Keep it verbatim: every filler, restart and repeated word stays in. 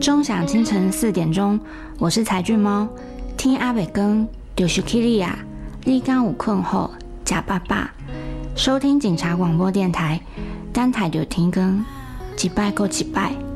钟响清晨四点钟，我是柴俊猫。听阿北更就是起你啊，你刚有困后假爸爸。收听警察广播电台，单台就停更，一拜够一拜。